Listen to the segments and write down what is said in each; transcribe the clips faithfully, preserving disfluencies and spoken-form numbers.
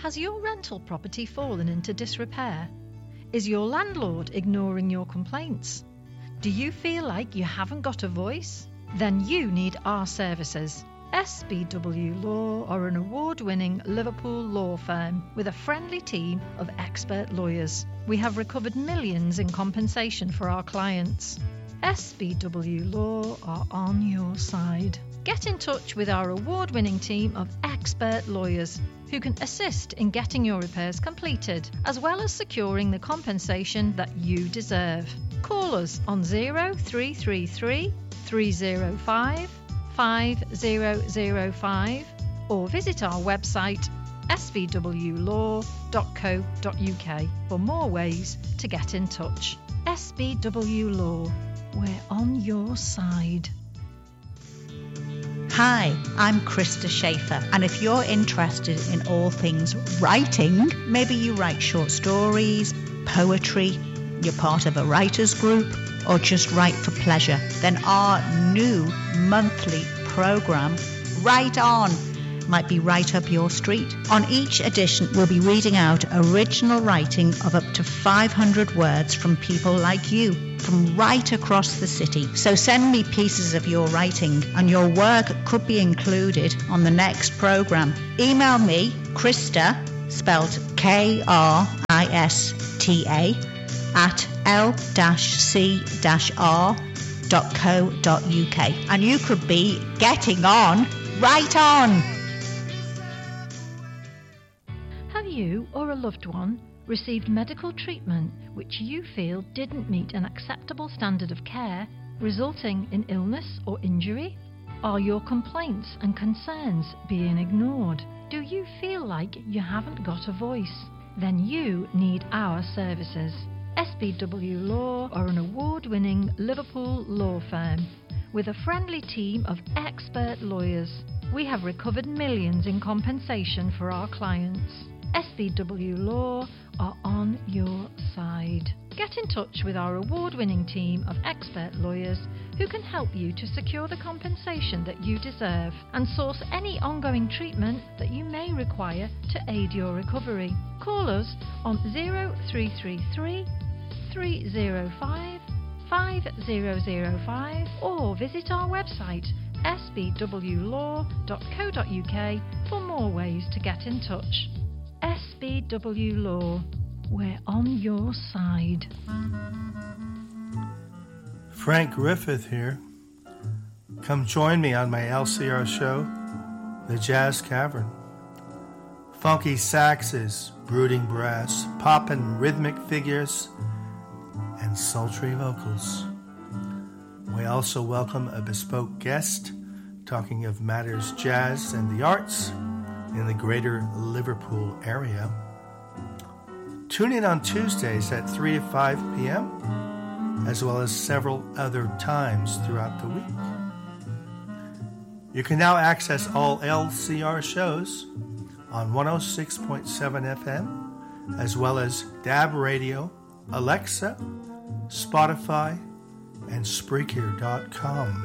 Has your rental property fallen into disrepair? Is your landlord ignoring your complaints? Do you feel like you haven't got a voice? Then you need our services. S B W Law are an award-winning Liverpool law firm with a friendly team of expert lawyers. We have recovered millions in compensation for our clients. S B W Law are on your side. Get in touch with our award-winning team of expert lawyers who can assist in getting your repairs completed, as well as securing the compensation that you deserve. Call us on zero three three three, three zero five, five zero zero five or visit our website s v w law dot co dot u k for more ways to get in touch. S B W Law, we're on your side. Hi, I'm Krista Schaefer, and if you're interested in all things writing, maybe you write short stories, poetry, you're part of a writers group, or just write for pleasure, then our new monthly programme, Write On, might be right up your street. On each edition, we'll be reading out original writing of up to five hundred words from people like you, from right across the city. So send me pieces of your writing, and your work could be included on the next programme. Email me, Krista, spelled K R I S T A, at l c r dot co dot u k, and you could be getting on right on. Have you or a loved one received medical treatment which you feel didn't meet an acceptable standard of care, resulting in illness or injury? Are your complaints and concerns being ignored? Do you feel like you haven't got a voice? Then you need our services. S B W Law are an award-winning Liverpool law firm with a friendly team of expert lawyers. We have recovered millions in compensation for our clients. S B W Law are on your side. Get in touch with our award-winning team of expert lawyers who can help you to secure the compensation that you deserve and source any ongoing treatment that you may require to aid your recovery. Call us on zero three three three, three zero five, five zero zero five or visit our website s b w law dot co dot u k for more ways to get in touch. S B W Law, we're on your side. Frank Griffith here. Come join me on my L C R show, The Jazz Cavern. Funky saxes, brooding brass, poppin' rhythmic figures, and sultry vocals. We also welcome a bespoke guest talking of matters jazz and the arts in the greater Liverpool area. Tune in on Tuesdays at three to five p.m., as well as several other times throughout the week. You can now access all L C R shows on one oh six point seven F M, as well as D A B Radio, Alexa, Spotify, and Spreaker dot com.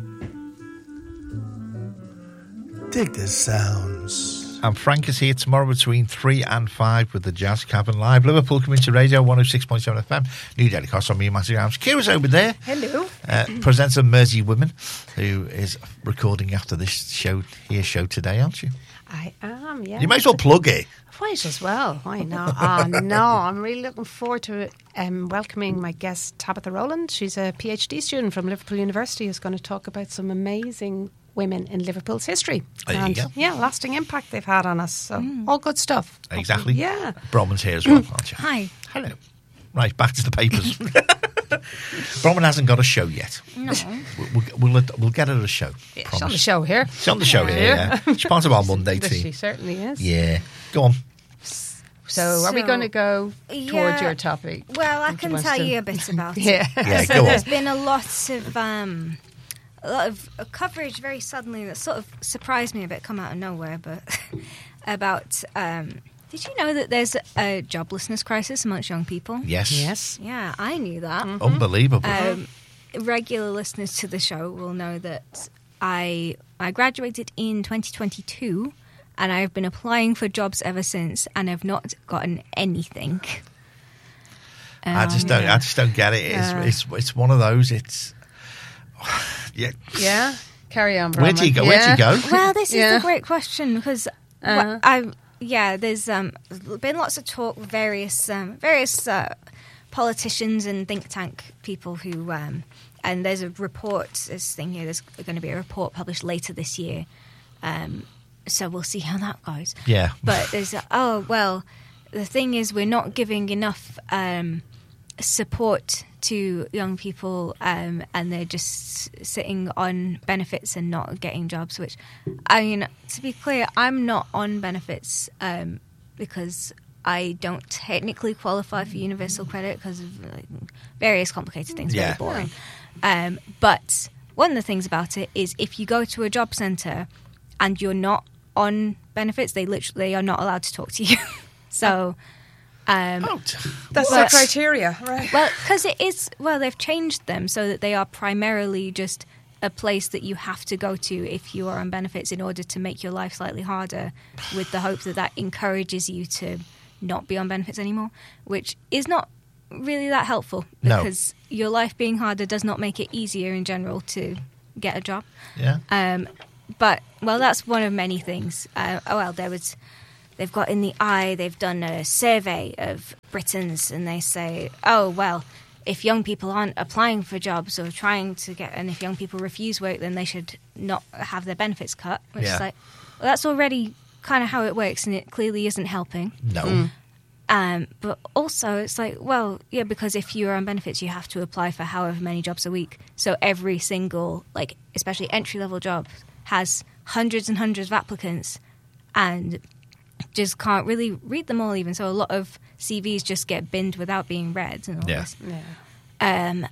Dig the sounds. And Frank is here tomorrow between three and five with the Jazz Cavern Live. Liverpool Community Radio, one oh six point seven F M. New Daily Cost on me, Matthew Arms. Kira's over there. Hello. Uh, presenter Mersey Women, who is recording after this show here show today, aren't you? I am, yeah. You might as well plug it. Might as well. Why not? Oh, no, I'm really looking forward to um, welcoming my guest, Tabitha Rowland. She's a PhD student from Liverpool University who's going to talk about some amazing women in Liverpool's history. There and, you go. yeah, lasting impact they've had on us. So, mm. all good stuff. Exactly. Yeah. Bronwyn's here as well, aren't you? Hi. Hello. Right, back to the papers. Bronwyn hasn't got a show yet. No. We'll, we'll, we'll get her a show. Yeah, promise. she's on the show here. She's on the show here, yeah. She's part of our Monday team. She certainly is. Yeah. Go on. So, so are we going to go yeah, towards your topic? Well, I can tell you a bit about yeah. it. Yeah, so go there's on. been a lot of um, a lot of uh, coverage very suddenly that sort of surprised me a bit, come out of nowhere, but about. Um, did you know that there's a joblessness crisis amongst young people? Yes. Yes. Yeah, I knew that. Mm-hmm. Unbelievable. Um, regular listeners to the show will know that I I graduated in twenty twenty-two. and I've been applying for jobs ever since, and I've not gotten anything. Um, I just don't. yeah. I just don't get it. It's, Yeah. it's it's one of those. It's yeah. Yeah. Carry on, Where do you Bronwyn. go? Where do you Yeah. go? Well, this is Yeah. the great question because Uh-huh. I yeah, there's um been lots of talk with various um, various uh, politicians and think tank people who um, and there's a report. This thing here. There's going to be a report published later this year. Um, so we'll see how that goes. Yeah. But there's a, oh well, the thing is we're not giving enough um, support to young people, um, and they're just sitting on benefits and not getting jobs. Which, I mean, to be clear, I'm not on benefits um, because I don't technically qualify for universal credit because of like, various complicated things. Yeah. Very boring. Um, but one of the things about it is if you go to a job centre and you're not on benefits, they literally they are not allowed to talk to you. so. Um, Oh, t- That's Well, the criteria, right? well, because it is, well, they've changed them so that they are primarily just a place that you have to go to if you are on benefits in order to make your life slightly harder, with the hope that that encourages you to not be on benefits anymore, which is not really that helpful No. because your life being harder does not make it easier in general to get a job. yeah. Um, but, well, that's one of many things. Uh, oh, well, there was... They've got in the eye, they've done a survey of Britons, and they say, oh, well, if young people aren't applying for jobs or trying to get, and if young people refuse work, then they should not have their benefits cut. Which Yeah. is like, well, that's already kind of how it works, and it clearly isn't helping. No. Um, but also, it's like, well, yeah, because if you're on benefits, you have to apply for however many jobs a week. So every single, like, especially entry-level job, has hundreds and hundreds of applicants, and just can't really read them all even. So a lot of C Vs just get binned without being read. And all Yeah. this. Yeah. Um,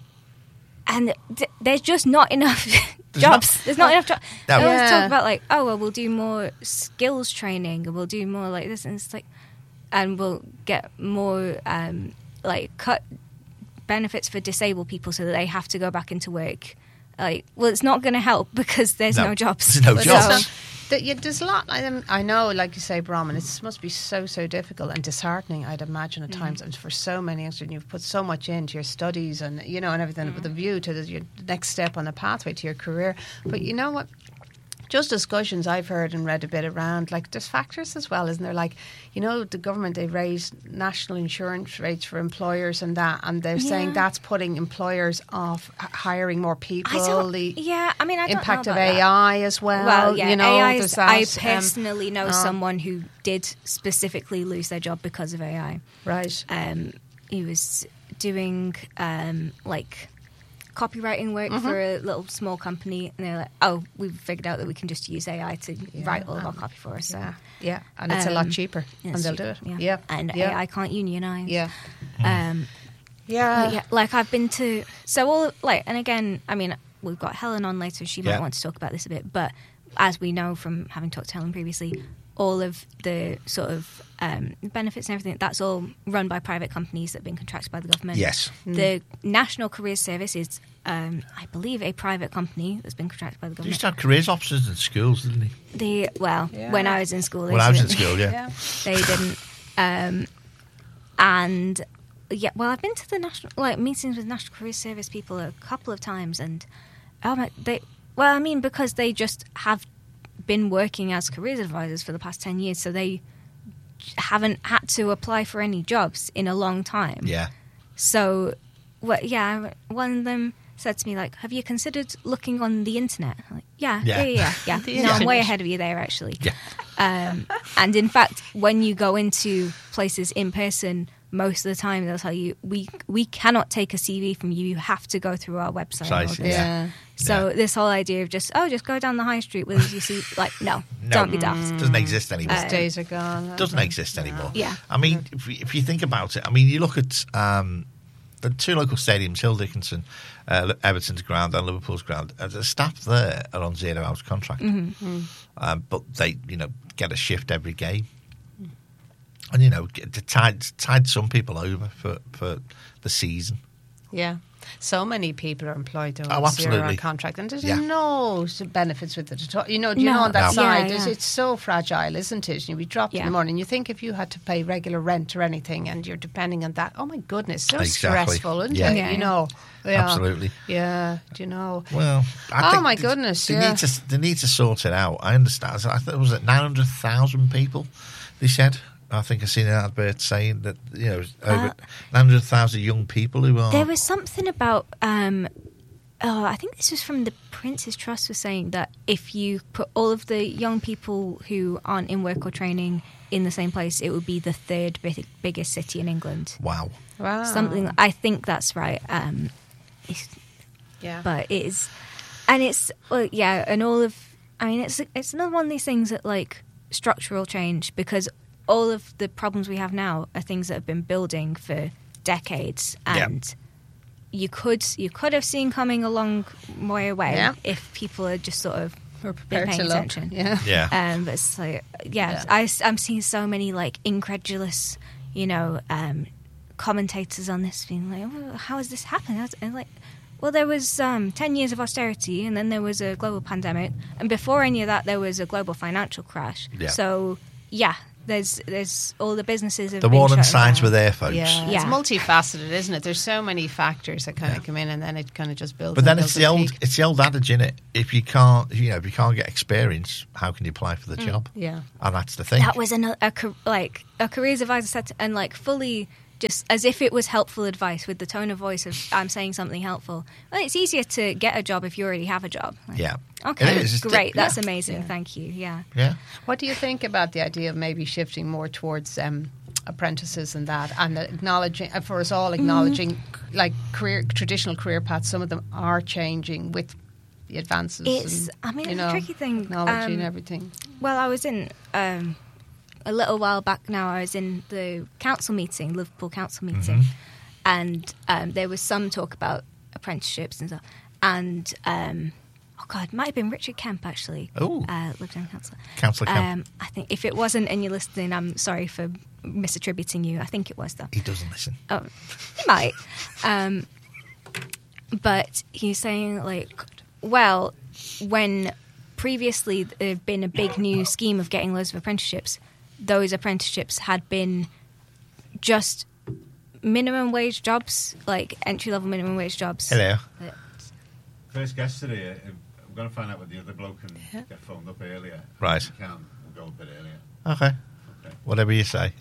and th- there's just not enough There's jobs. not- there's not enough jobs. No. They always Yeah. talk about like, oh, well, we'll do more skills training and we'll do more like this. And it's like, and we'll get more um, like cut benefits for disabled people so that they have to go back into work. Like, well, it's not going to help because there's no, No. jobs. There's no So- jobs. That you, there's a lot. I, I know, like you say, Brahman, it must be so, so difficult and disheartening, I'd imagine, at times, and for so many youngsters. And you've put so much into your studies and, you know, and everything with a view to the, your next step on the pathway to your career. But you know what? Just discussions I've heard and read a bit around, like, there's factors as well, isn't there? Like, you know, the government, they raised national insurance rates for employers and that, and they're saying Yeah. that's putting employers off h- hiring more people. I don't, the yeah, I mean, I don't impact know of about A that. I as well. Well, yeah, you know, A I there's is, that, I um, personally know uh, someone who did specifically lose their job because of A I. Right. Um, he was doing um, like copywriting work Mm-hmm. for a little small company, and they're like, "Oh, we've figured out that we can just use A I to write all of our copy for us." So, Yeah, yeah, and it's a lot Um, cheaper, and it's they'll cheap, do it. Yeah, Yeah, and yeah. A I can't unionize. Yeah, Um, yeah, but yeah, like I've been to so all like, and again, I mean, we've got Helen on later. She might Yeah. want to talk about this a bit, but as we know from having talked to Helen previously, all of the sort of um, benefits and everything, that's all run by private companies that have been contracted by the government. Yes. The National Careers Service is, um, I believe, a private company that's been contracted by the He used government. to have careers officers in schools, didn't he? The well, Yeah. when I was in school, they When I was in didn't. school, yeah. yeah. They didn't. Um, and yeah, well, I've been to the national like meetings with National Career Service people a couple of times, and oh my, they. Well, I mean, because they just have been working as careers advisors for the past ten years, so they haven't had to apply for any jobs in a long time. Yeah. So, well, yeah, one of them said to me, like, have you considered looking on the internet? I'm like, yeah, Yeah. yeah, yeah, yeah. The yeah. No, I'm internet. way ahead of you there, actually. Yeah. Um, and in fact, when you go into places in person, most of the time they'll tell you, we we cannot take a C V from you. You have to go through our website. and all Size, this." Yeah. So Yeah. this whole idea of just, oh, just go down the high street with your C V, like, no, No. don't be daft. Doesn't exist anymore. Uh, Days are gone. Doesn't exist anymore. Yeah. I mean, if you, if you think about it, I mean, you look at um, the two local stadiums, Hill Dickinson, uh, Everton's ground and Liverpool's ground. Uh, the staff there are on zero hours contract, Mm-hmm. um, but they, you know, get a shift every game, and you know, get to tide tide some people over for for the season. Yeah. So many people are employed to Oh, a zero-hour absolutely. contract, and there's Yeah. no s- benefits with it at all. You know, do you No. know on that No. side, Yeah, there's- yeah. it's so fragile, isn't it? You be dropped in Yeah. the morning. You think if you had to pay regular rent or anything, and you're depending on that, oh my goodness, so Exactly. stressful, isn't Yeah. it? Yeah, you yeah. know, yeah. Absolutely. Yeah, do you know? Well, I Oh, think my they- goodness, They yeah. need to they need to sort it out. I understand. I thought it was at nine hundred thousand people. They said. I think I seen an advert saying that you know over Uh, nine hundred thousand young people who are. There was something about, um, oh, I think this was from the Prince's Trust was saying that if you put all of the young people who aren't in work or training in the same place, it would be the third big, biggest city in England. Wow. Wow. Something, I think that's right. Um, it's, Yeah. but it is, and it's, well, yeah, and all of, I mean, it's it's another one of these things that, like, structural change, because all of the problems we have now are things that have been building for decades, Yeah. and you could you could have seen coming a long way away Yeah. if people had just sort of We're been prepared paying to look. attention. Yeah. Yeah. Um, but it's like, yeah, Yeah. I, am seeing so many like incredulous, you know, um, commentators on this being like, well, how has this happened? How's- And like, well, there was um, ten years of austerity, and then there was a global pandemic, and before any of that, there was a global financial crash. Yeah. So, yeah, there's there's all the businesses have The been warning shut signs down. were there, folks. Yeah, Yeah. it's multifaceted, isn't it? There's so many factors that kind of come in, and then it kind of just builds. But then and it's builds the and old peak. it's the old adage, innit? If you can't you know if you can't get experience, how can you apply for the job? Yeah. And that's the thing. That was another a, ca- like a careers advisor said, to, and like fully just as if it was helpful advice with the tone of voice of I'm saying something helpful. Well, it's easier to get a job if you already have a job. Like, Yeah. Okay. It is. It's Great. di- That's yeah. amazing. Yeah. Thank you. Yeah. Yeah. What do you think about the idea of maybe shifting more towards um, apprentices and that, and acknowledging, uh, for us all, acknowledging like career traditional career paths? Some of them are changing with the advances. It's- and, I mean, you it's a know, tricky thing, technology and um, everything. Well, I was in um, a little while back now. I was in the council meeting, Liverpool council meeting, Mm-hmm. and um, there was some talk about apprenticeships and stuff. And um, oh god, it might have been Richard Kemp actually. Ooh. uh, Lieutenant Councillor. Councillor Kemp. Um, I think if it wasn't, and you're listening, I'm sorry for misattributing you. I think it was though. He doesn't listen. Oh, he might. Um, but he's saying, like, well, when previously there had been a big new scheme of getting loads of apprenticeships, those apprenticeships had been just minimum wage jobs, like entry-level minimum wage jobs. Hello. That- First guest today, uh, I'm going to find out what the other bloke can get phoned up earlier. Right. If we can, we'll go a bit earlier. Okay. Okay. Whatever you say.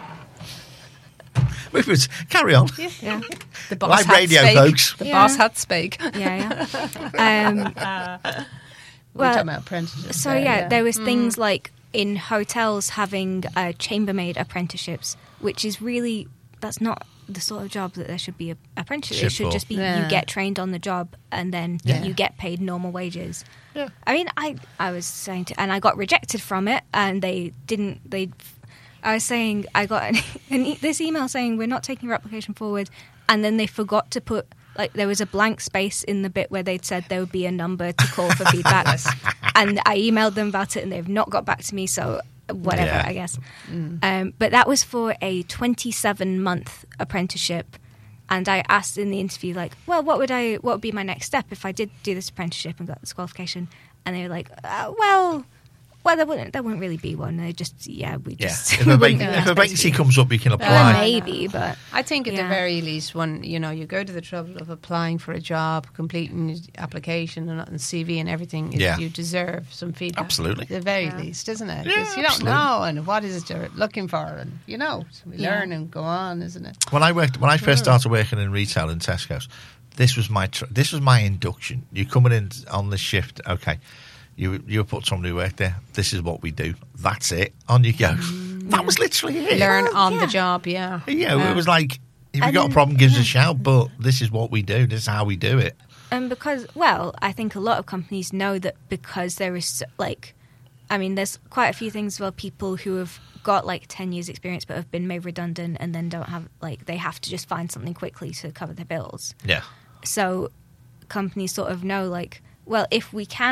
We would carry on. Yeah, the boss Live had radio, spake. folks. The Yeah. boss had spake. Yeah, yeah. um, We're Well, talking about apprentices. So there, yeah, there was Mm. things like in hotels having uh, chambermaid apprenticeships, which is really that's not the sort of job that there should be a apprenticeship. It Ship should for. just be Yeah. you get trained on the job and then Yeah. you get paid normal wages. Yeah. I mean, I I was saying to, and I got rejected from it, and they didn't they. I was saying I got an, an e- this email saying we're not taking your application forward, and then they forgot to put. Like there was a blank space in the bit where they'd said there would be a number to call for feedback, and I emailed them about it, and they've not got back to me. So whatever, Yeah. I guess. Um, but that was for a twenty-seven month apprenticeship, and I asked in the interview, like, well, what would I, what would be my next step if I did do this apprenticeship and got this qualification? And they were like, uh, well. Well, there wouldn't. There wouldn't really be one. They just, yeah, we Yeah. just. If we a, wouldn't vac- know if a that vacancy basically. comes up, you can Well, apply. maybe, but I think at the Yeah. very least, when you know you go to the trouble of applying for a job, completing your application and, and C V and everything, is Yeah. you deserve some feedback. Absolutely. At the very Yeah. least, isn't it? Yeah, Because you don't absolutely. know, and what is it you're looking for, and you know, so we Yeah. learn and go on, isn't it? When I worked, when I first started working in retail in Tesco's, this was my tr- this was my induction. You're coming in on this shift, okay? You you put somebody who worked there. This is what we do. That's it. On you go. That was literally it. Learn Well, on yeah. the job, yeah. Yeah, it was like if you And got a then- problem, give us yeah. a shout. But this is what we do. This is how we do it. And because, well, I think a lot of companies know that because there is, like, I mean, there's quite a few things where people who have got, like, ten years experience but have been made redundant and then don't have, like, they have to just find something quickly to cover their bills. Yeah, So companies sort of know, like, well, if we can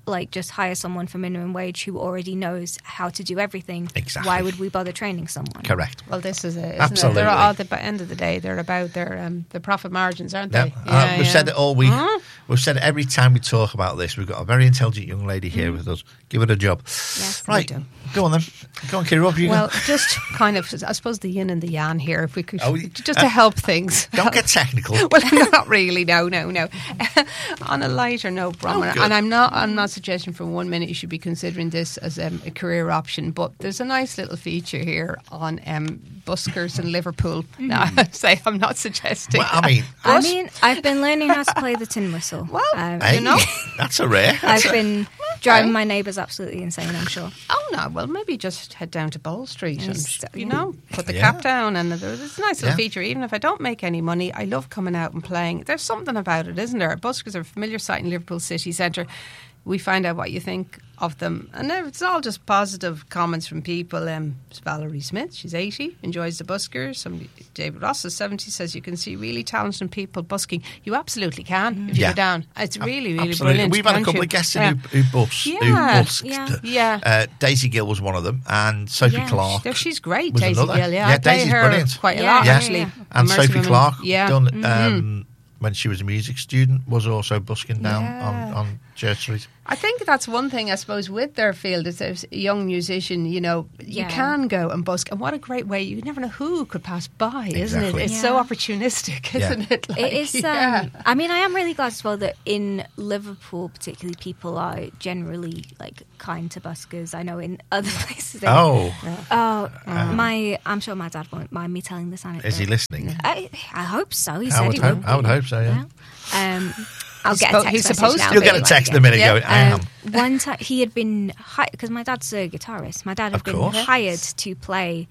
like just hire someone for minimum wage who already knows how to do everything. Exactly. Why would we bother training someone? Correct. Well, this is it. Isn't Absolutely. It? They're all, at the end of the day, they're about their um, the profit margins, aren't Yeah. they? Uh, we've yeah. said it all week. Huh? We've said it every time we talk about this. We've got a very intelligent young lady here Mm. with us. Give it a job. Yes, Right. we do. Go on then. Go on, Kira. Up you Well, go. just kind of, I suppose, the yin and the yang here, if we could, Oh, just uh, to help things. Don't get technical. Well, not really. No, no, no. On a lighter note, Bronwyn, Oh, good. and I'm not. I'm not suggesting for one minute you should be considering this as um, a career option. But there's a nice little feature here on um, buskers in Liverpool. Now, I say I'm not suggesting. Well, I mean, I But- mean, I've been learning how to play the tin whistle. Well, um, hey, you know? that's a rare. I've been driving my neighbours absolutely insane, I'm sure. Oh no! Well, maybe just head down to Bowl Street and Yes. you know put the Yeah. cap down, and there's a nice little Yeah. feature. Even if I don't make any money, I love coming out and playing. There's something about it, isn't there? Buskers are a familiar sight in Liverpool city centre. We find out what you think of them, and it's all just positive comments from people. Um, it's Valerie Smith, she's eighty, enjoys the buskers. Somebody, David Ross is seventy, says you can see really talented people busking. You absolutely can if you Yeah. go down. It's really, really Absolutely. brilliant. We've had a can't couple you? of guests in Yeah. who, who, bus, who Yeah. busked. Yeah. Yeah. Uh, Daisy Gill was one of them, and Sophie Yeah. Clark. No, she's great, was Daisy another. Gill. Yeah, Yeah, I play Daisy's her brilliant. quite a Yeah, lot yeah, actually. yeah. And Mercy Sophie Women. Clark, yeah, done Mhm. um, when she was a music student, was also busking down Yeah. on, on Church Street. I think that's one thing, I suppose, with their field. As a young musician, you know, you Yeah. can go and busk, and what a great way! You never know who could pass by, isn't Exactly. it? It's so Yeah. opportunistic, Yeah. isn't it? Like, It is. Um, yeah. I mean, I am really glad as well that in Liverpool, particularly, people are generally like kind to buskers. I know in other places. they- Oh, Oh, my! I'm sure my dad won't mind me telling this anecdote. is he listening? I, I hope so. He I said would he hope- would. I would hope so, yeah. Um, I'll He's get suppo- a text he's message supposed now, to. You'll but get a like, text in yeah. a minute Yeah. going, I am. Um, one time he had been hired because my dad's a guitarist. My dad had Of been course. hired to play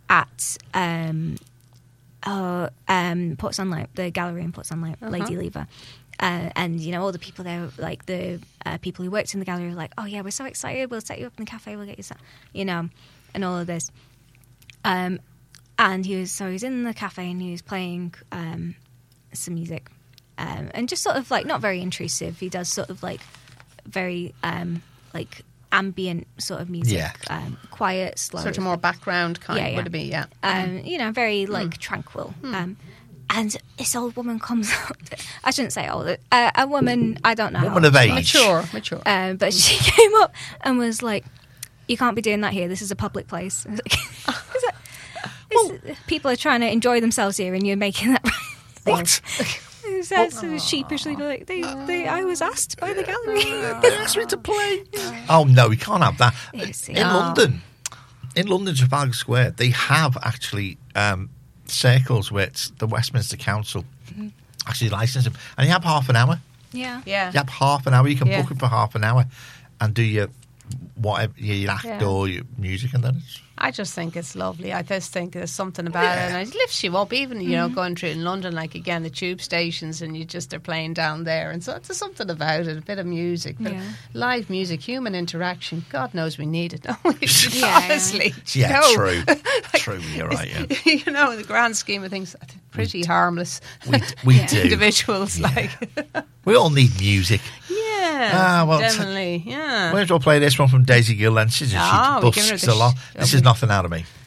at um, uh, um, Port Sunlight, the gallery in Port Sunlight, Lady Lever. Uh, and you know all the people there, like the uh, people who worked in the gallery, were like, "Oh yeah, we're so excited! We'll set you up in the cafe. We'll get you set," you know, and all of this. Um, and he was so he was in the cafe and he was playing um, some music, um, and just sort of like not very intrusive. He does sort of like very um, like ambient sort of music, Yeah. um, quiet, slow, Sort of more background kind, Yeah, yeah. would it be? Yeah. um, you know, very like tranquil. Um, and this old woman comes up. I shouldn't say old. Uh, a woman, I don't know. how Woman of old she age. was. Mature, mature. Um, but she came up and was like, "You can't be doing that here. This is a public place." I was like, is that, is, people are trying to enjoy themselves here, and you're making that. What? He says sort of sheepishly, like, they, they, I was asked by the gallery. They asked me to play. Oh no, we can't have that. Yes, In yeah. London, in London, Trafalgar Square, they have actually um, circles which the Westminster Council actually license them, and you have half an hour. Yeah. Yeah. You have half an hour. You can Yeah. book it for half an hour, and do your whatever your act Yeah. or your music, and then it's I just think it's lovely. I just think there's something about it, and it lifts you up. Even you know, going through in London, like again the tube stations, and you just are playing down there, and so there's something about it. A bit of music, but Yeah. live music, human interaction. God knows we need it. Don't we? Yeah, yeah. Honestly, yeah, no. true, true. You're right. Yeah, you know, in the grand scheme of things, I think pretty harmless we we do. individuals. Like, We all need music. yeah, Ah, well, t- definitely, yeah. Might as well play this one from Daisy Gill, and she's, Ah, she we're giving her busks the a lot. sh- This is nothing out of me.